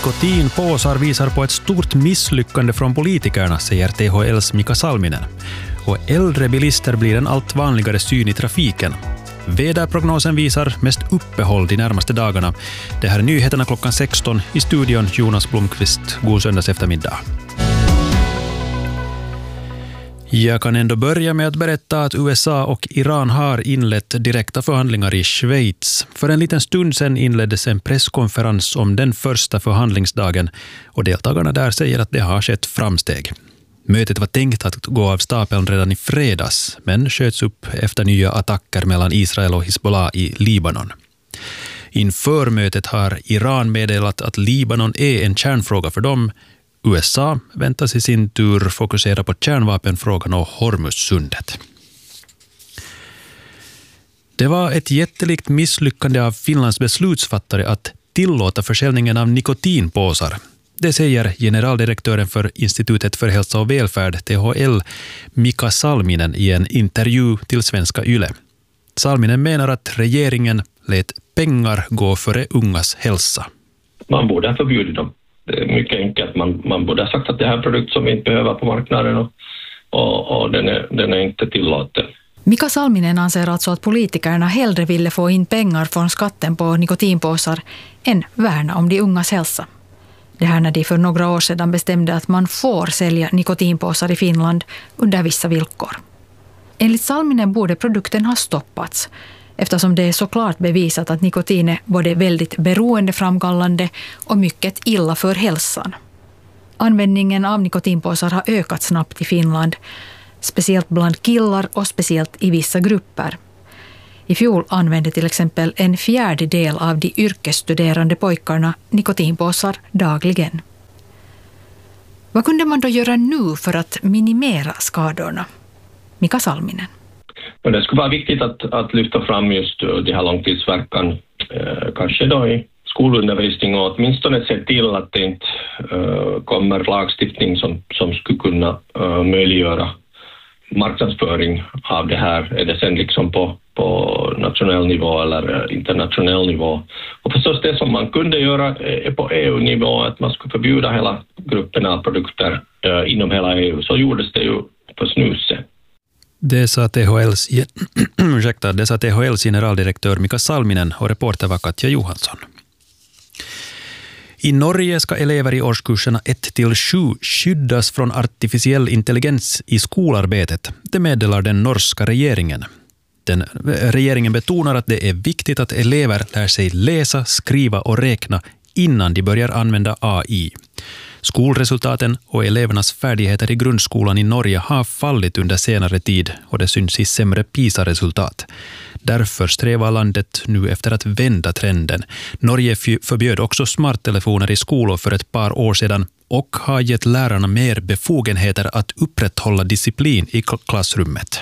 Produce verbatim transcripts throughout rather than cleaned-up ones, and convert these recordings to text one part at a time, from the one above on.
Nikotinpåsar visar på ett stort misslyckande från politikerna, säger T H L:s Mika Salminen. Och äldre bilister blir en allt vanligare syn i trafiken. Väderprognosen visar mest uppehåll de närmaste dagarna. Det här är nyheterna klockan sexton i studion Jonas Blomqvist. God söndags eftermiddag. Jag kan ändå börja med att berätta att U S A och Iran har inlett direkta förhandlingar i Schweiz. För en liten stund sedan inleddes en presskonferens om den första förhandlingsdagen och deltagarna där säger att det har skett framsteg. Mötet var tänkt att gå av stapeln redan i fredags men sköts upp efter nya attacker mellan Israel och Hezbollah i Libanon. Inför mötet har Iran meddelat att Libanon är en kärnfråga för dem. U S A väntas i sin tur fokusera på kärnvapenfrågan och Hormuzsundet. Det var ett jättelikt misslyckande av Finlands beslutsfattare att tillåta försäljningen av nikotinpåsar. Det säger generaldirektören för Institutet för hälsa och välfärd, T H L, Mika Salminen i en intervju till Svenska Yle. Salminen menar att regeringen lät pengar gå före ungas hälsa. Man borde ha förbjudit dem. Det är mycket enkelt. Man, man borde ha sagt att det här är en produkt som vi inte behöver på marknaden och, och, och den, är, den är inte tillåten. Mika Salminen anser alltså att politikerna hellre ville få in pengar från skatten på nikotinpåsar än värna om de ungas hälsa. Det här när de för några år sedan bestämde att man får sälja nikotinpåsar i Finland under vissa villkor. Enligt Salminen borde produkten ha stoppats eftersom det är såklart bevisat att nikotin är både väldigt beroendeframkallande och mycket illa för hälsan. Användningen av nikotinpåsar har ökat snabbt i Finland, speciellt bland killar och speciellt i vissa grupper. I fjol använde till exempel en fjärdedel av de yrkesstuderande pojkarna nikotinpåsar dagligen. Vad kunde man då göra nu för att minimera skadorna? Mika Salminen. Det skulle vara viktigt att, att lyfta fram just det här långtidsverkan, eh, kanske då i skolundervisning och åtminstone se till att det inte eh, kommer lagstiftning som, som skulle kunna eh, möjliggöra marknadsföring av det här. Är det sen liksom på, på nationell nivå eller internationell nivå? Och förstås det som man kunde göra är på E U-nivå att man skulle förbjuda hela gruppen av produkter eh, inom hela E U. Så gjordes det ju på snuset. Det sa T H L:s, ursäkta, det sa T H L:s generaldirektör Mika Salminen och reporter var Katja Johansson. I Norge ska elever i årskurserna ett till sju skyddas från artificiell intelligens i skolarbetet. Det meddelar den norska regeringen. Den, regeringen betonar att det är viktigt att elever lär sig läsa, skriva och räkna innan de börjar använda A I. Skolresultaten och elevernas färdigheter i grundskolan i Norge har fallit under senare tid och det syns i sämre PISA-resultat. Därför strävar landet nu efter att vända trenden. Norge förbjöd också smarttelefoner i skolor för ett par år sedan och har gett lärarna mer befogenheter att upprätthålla disciplin i klassrummet.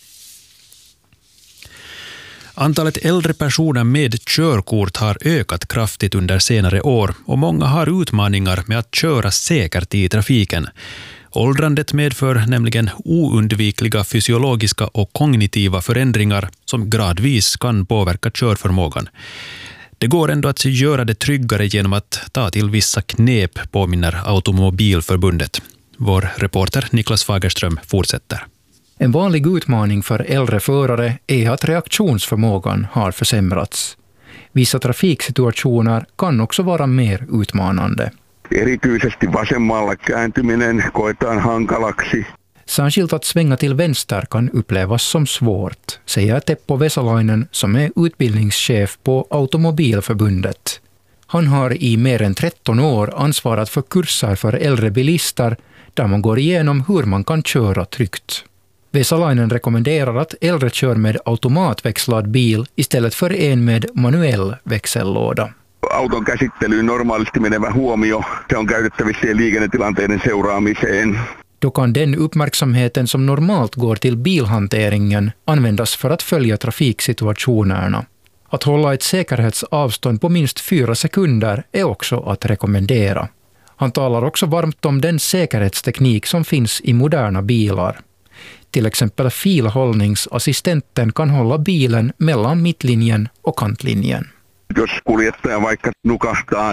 Antalet äldre personer med körkort har ökat kraftigt under senare år och många har utmaningar med att köra säkert i trafiken. Åldrandet medför nämligen oundvikliga fysiologiska och kognitiva förändringar som gradvis kan påverka körförmågan. Det går ändå att göra det tryggare genom att ta till vissa knep, påminner Automobilförbundet. Vår reporter Niklas Fagerström fortsätter. En vanlig utmaning för äldre förare är att reaktionsförmågan har försämrats. Vissa trafiksituationer kan också vara mer utmanande. Erityisesti vasemmalle kääntyminen koetaan hankalaksi. Särskilt att svänga till vänster kan upplevas som svårt, säger Teppo Vesalainen som är utbildningschef på Automobilförbundet. Han har i mer än tretton år ansvarat för kurser för äldre bilister där man går igenom hur man kan köra tryggt. Vesalainen rekommenderar att äldre kör med automatväxlad bil istället för en med manuell växellåda. Auton käsittelyyn normaalisti menevä huomio, se on käytettävissä liikennetilanteiden seuraamiseen. Då kan den uppmärksamheten som normalt går till bilhanteringen användas för att följa trafiksituationerna. Att hålla ett säkerhetsavstånd på minst fyra sekunder är också att rekommendera. Han talar också varmt om den säkerhetsteknik som finns i moderna bilar. Till exempel filhållningsassistenten kan hålla bilen mellan mittlinjen och kantlinjen. Jos kuljettaja vaikka nukahtaa, niin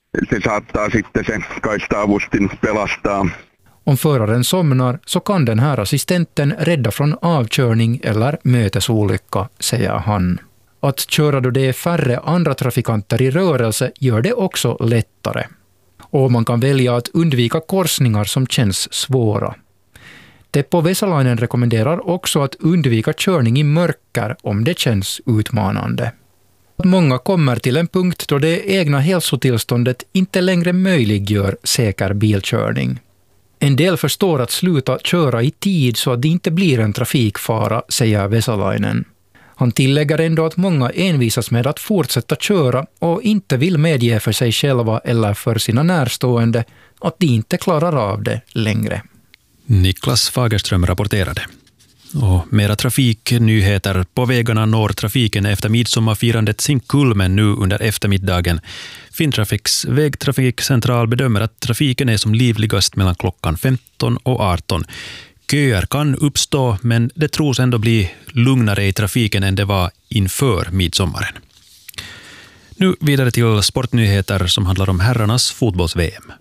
se saattaa sitten se kaista-avustin pelastaa. Om föraren somnar så kan den här assistenten rädda från avkörning eller mötesolycka, säger han. Att köra då det är färre andra trafikanter i rörelse gör det också lättare. Och man kan välja att undvika korsningar som känns svåra. Teppo Vesalainen rekommenderar också att undvika körning i mörker om det känns utmanande. Många kommer till en punkt då det egna hälsotillståndet inte längre möjliggör säker bilkörning. En del förstår att sluta köra i tid så att det inte blir en trafikfara, säger Vesalainen. Han tillägger ändå att många envisas med att fortsätta köra och inte vill medge för sig själva eller för sina närstående att de inte klarar av det längre. Niklas Fagerström rapporterade. Och mera trafiknyheter. På vägarna når trafiken efter midsommarfirandet sin kulmen nu under eftermiddagen. Finntrafiks vägtrafikcentral bedömer att trafiken är som livligast mellan klockan femton och arton. Köer kan uppstå, men det tros ändå bli lugnare i trafiken än det var inför midsommaren. Nu vidare till sportnyheter som handlar om herrarnas fotbolls-V M.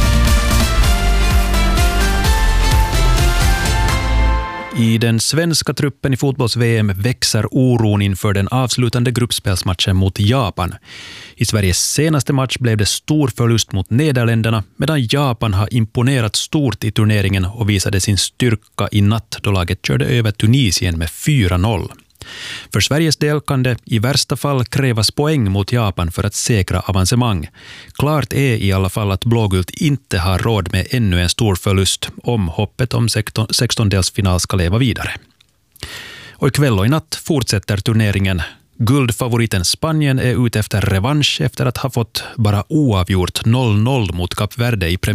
I den svenska truppen i fotbolls-V M växer oron inför den avslutande gruppspelsmatchen mot Japan. I Sveriges senaste match blev det stor förlust mot Nederländerna, medan Japan har imponerat stort i turneringen och visade sin styrka i natt då laget körde över Tunisien med fyra noll. För Sveriges del kan det i värsta fall krävas poäng mot Japan för att säkra avancemang. Klart är i alla fall att blågult inte har råd med ännu en stor förlust om hoppet om sextondelsfinal ska leva vidare. Och ikväll och i natt fortsätter turneringen. Guldfavoriten Spanien är ute efter revansch efter att ha fått bara oavgjort noll noll mot Kap Verde i premiär.